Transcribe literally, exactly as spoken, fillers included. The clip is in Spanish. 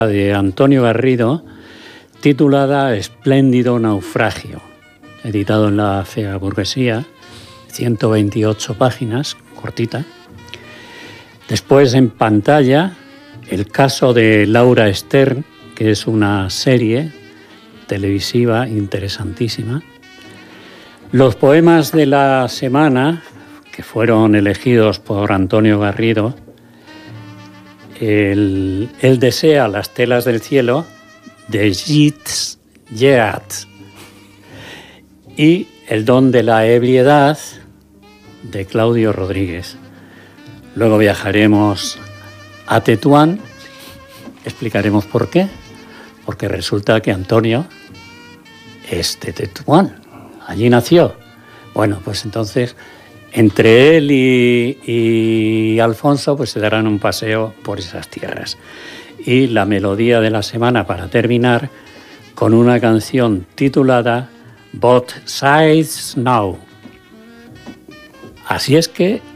de Antonio Garrido, titulada Espléndido naufragio, editado en la Fea Burguesía, ciento veintiocho páginas, cortita. Después en pantalla, el caso de Laura Stern, que es una serie televisiva interesantísima. Los poemas de la semana, que fueron elegidos por Antonio Garrido, el, Él desea las telas del cielo, de Yeats Yeat, y El don de la ebriedad, de Claudio Rodríguez. Luego viajaremos a Tetuán, explicaremos por qué, porque resulta que Antonio es de Tetuán, allí nació. Bueno, pues entonces, entre él y, y Alfonso, pues se darán un paseo por esas tierras. Y la melodía de la semana para terminar con una canción titulada Both Sides Now. Así es que